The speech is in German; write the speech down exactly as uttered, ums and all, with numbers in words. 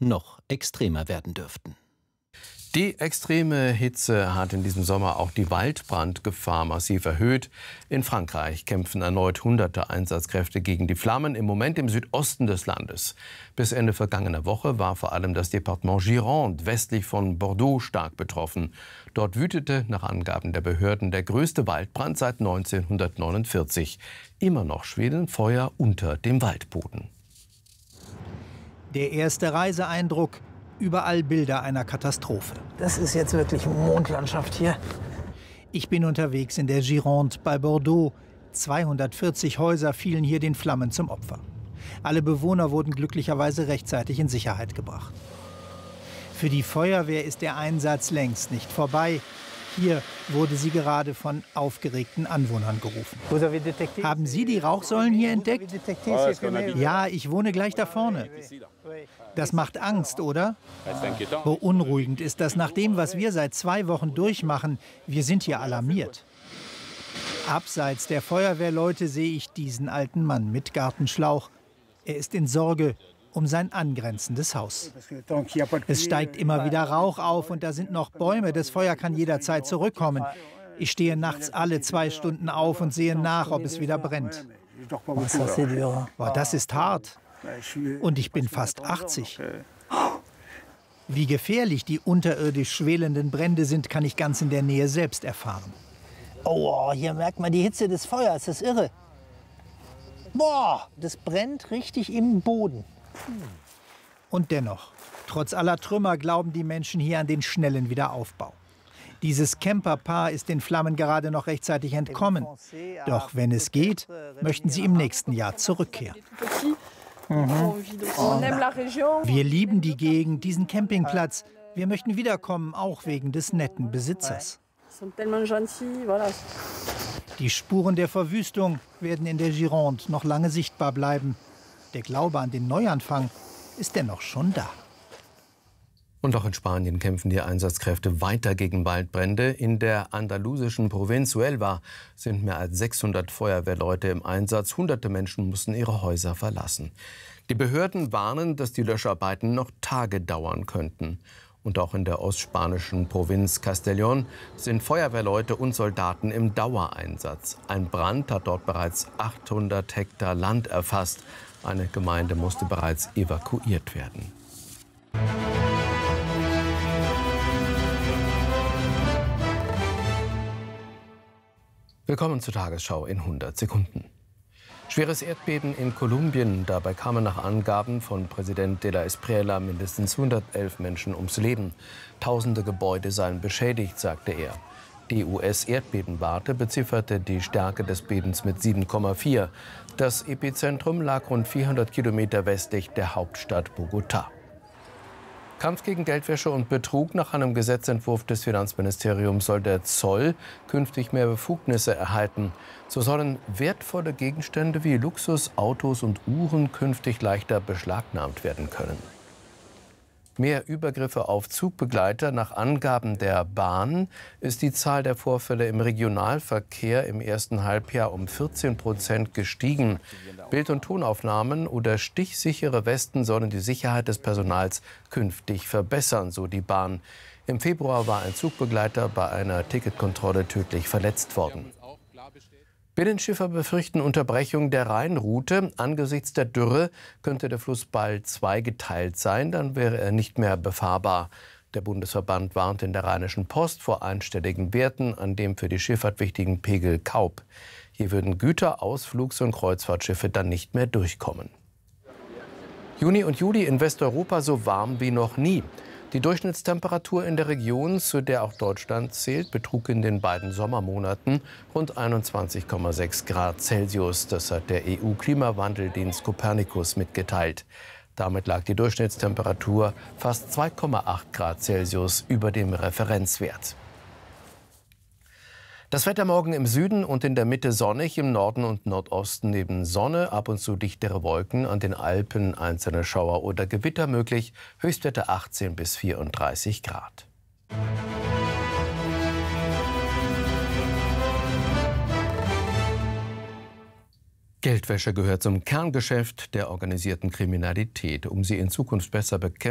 noch extremer werden dürften. Die extreme Hitze hat in diesem Sommer auch die Waldbrandgefahr massiv erhöht. In Frankreich kämpfen erneut hunderte Einsatzkräfte gegen die Flammen, im Moment im Südosten des Landes. Bis Ende vergangener Woche war vor allem das Departement Gironde westlich von Bordeaux stark betroffen. Dort wütete nach Angaben der Behörden der größte Waldbrand seit neunzehnhundertneunundvierzig. Immer noch schwelen Feuer unter dem Waldboden. Der erste Reiseeindruck: überall Bilder einer Katastrophe. Das ist jetzt wirklich Mondlandschaft hier. Ich bin unterwegs in der Gironde bei Bordeaux. zweihundertvierzig Häuser fielen hier den Flammen zum Opfer. Alle Bewohner wurden glücklicherweise rechtzeitig in Sicherheit gebracht. Für die Feuerwehr ist der Einsatz längst nicht vorbei. Hier wurde sie gerade von aufgeregten Anwohnern gerufen. Haben Sie die Rauchsäulen hier entdeckt? Ja, ich wohne gleich da vorne. Das macht Angst, oder? Beunruhigend ist das nach dem, was wir seit zwei Wochen durchmachen. Wir sind hier alarmiert. Abseits der Feuerwehrleute sehe ich diesen alten Mann mit Gartenschlauch. Er ist in Sorge um sein angrenzendes Haus. Es steigt immer wieder Rauch auf und da sind noch Bäume. Das Feuer kann jederzeit zurückkommen. Ich stehe nachts alle zwei Stunden auf und sehe nach, ob es wieder brennt. Boah, das ist hart. Und ich bin fast achtzig. Wie gefährlich die unterirdisch schwelenden Brände sind, kann ich ganz in der Nähe selbst erfahren. Oh, hier merkt man die Hitze des Feuers, das ist irre. Boah, das brennt richtig im Boden. Und dennoch, trotz aller Trümmer glauben die Menschen hier an den schnellen Wiederaufbau. Dieses Camperpaar ist den Flammen gerade noch rechtzeitig entkommen. Doch wenn es geht, möchten sie im nächsten Jahr zurückkehren. Mhm. Wir lieben die Gegend, diesen Campingplatz. Wir möchten wiederkommen, auch wegen des netten Besitzers. Die Spuren der Verwüstung werden in der Gironde noch lange sichtbar bleiben. Der Glaube an den Neuanfang ist dennoch schon da. Und auch in Spanien kämpfen die Einsatzkräfte weiter gegen Waldbrände. In der andalusischen Provinz Huelva sind mehr als sechshundert Feuerwehrleute im Einsatz. Hunderte Menschen mussten ihre Häuser verlassen. Die Behörden warnen, dass die Löscharbeiten noch Tage dauern könnten. Und auch in der ostspanischen Provinz Castellón sind Feuerwehrleute und Soldaten im Dauereinsatz. Ein Brand hat dort bereits achthundert Hektar Land erfasst. Eine Gemeinde musste bereits evakuiert werden. Willkommen zur Tagesschau in hundert Sekunden. Schweres Erdbeben in Kolumbien. Dabei kamen nach Angaben von Präsident de la Espriella mindestens hundertelf Menschen ums Leben. Tausende Gebäude seien beschädigt, sagte er. Die U S-Erdbebenwarte bezifferte die Stärke des Bebens mit sieben Komma vier. Das Epizentrum lag rund vierhundert Kilometer westlich der Hauptstadt Bogotá. Kampf gegen Geldwäsche und Betrug. Nach einem Gesetzentwurf des Finanzministeriums soll der Zoll künftig mehr Befugnisse erhalten. So sollen wertvolle Gegenstände wie Luxus, Autos und Uhren künftig leichter beschlagnahmt werden können. Mehr Übergriffe auf Zugbegleiter. Nach Angaben der Bahn ist die Zahl der Vorfälle im Regionalverkehr im ersten Halbjahr um vierzehn Prozent gestiegen. Bild- und Tonaufnahmen oder stichsichere Westen sollen die Sicherheit des Personals künftig verbessern, so die Bahn. Im Februar war ein Zugbegleiter bei einer Ticketkontrolle tödlich verletzt worden. Binnenschiffer befürchten Unterbrechung der Rheinroute. Angesichts der Dürre könnte der Fluss bald zweigeteilt sein, dann wäre er nicht mehr befahrbar. Der Bundesverband warnt in der Rheinischen Post vor einstelligen Werten an dem für die Schifffahrt wichtigen Pegel Kaub. Hier würden Güter-, Ausflugs- und Kreuzfahrtschiffe dann nicht mehr durchkommen. Juni und Juli in Westeuropa so warm wie noch nie. Die Durchschnittstemperatur in der Region, zu der auch Deutschland zählt, betrug in den beiden Sommermonaten rund einundzwanzig Komma sechs Grad Celsius. Das hat der E U-Klimawandeldienst Copernicus mitgeteilt. Damit lag die Durchschnittstemperatur fast zwei Komma acht Grad Celsius über dem Referenzwert. Das Wetter morgen im Süden und in der Mitte sonnig, im Norden und Nordosten neben Sonne, ab und zu dichtere Wolken, an den Alpen einzelne Schauer oder Gewitter möglich, Höchstwerte achtzehn bis vierunddreißig Grad. Geldwäsche gehört zum Kerngeschäft der organisierten Kriminalität. Um sie in Zukunft besser bekämpfen